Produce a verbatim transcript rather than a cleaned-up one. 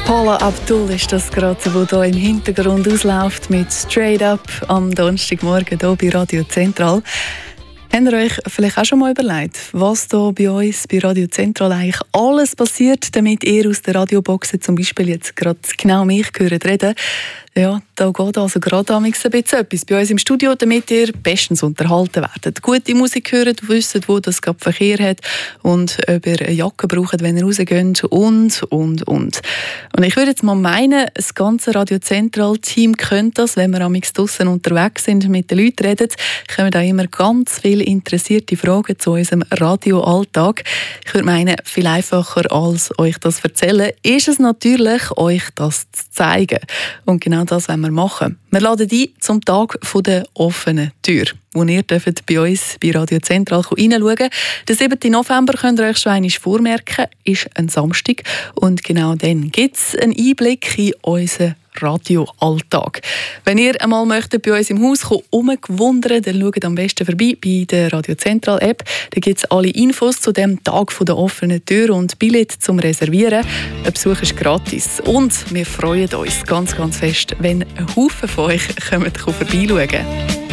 Paula Abdul ist das gerade, wo hier im Hintergrund ausläuft mit Straight Up am Donnerstagmorgen hier bei Radio Zentral. Habt ihr euch vielleicht auch schon mal überlegt, was hier bei uns bei Radio Zentral eigentlich alles passiert, damit ihr aus der Radiobox zum Beispiel jetzt gerade genau mich hört reden? Ja, da geht also gerade ein bisschen etwas bei uns im Studio, damit ihr bestens unterhalten werdet. Gute Musik hört, wisst, wo das gerade Verkehr hat und ob ihr eine Jacke braucht, wenn ihr rausgeht und, und, und. Und ich würde jetzt mal meinen, das ganze Radio Zentral-Team könnte das, wenn wir am draussen unterwegs sind, mit den Leuten reden, kommen da immer ganz viele interessierte Fragen zu unserem Radioalltag. Ich würde meinen, viel einfacher als euch das erzählen, ist es natürlich, euch das zu zeigen. Und genau das wollen wir machen. Wir laden ein zum Tag der offenen Tür, wo ihr dürft bei uns bei Radio Zentral reinschauen könnt. Den siebten November könnt ihr euch schon einmal vormerken, ist ein Samstag. Und genau dann gibt es einen Einblick in unseren Radioalltag. Wenn ihr einmal möchtet bei uns im Haus kommen, umgewundern, dann schaut am besten vorbei bei der Radio Zentral App. Da gibt es alle Infos zu dem Tag der offenen Tür und Billett zum Reservieren. Ein Besuch ist gratis. Und wir freuen uns ganz, ganz fest, wenn ein Haufen von euch kommt vorbeischauen.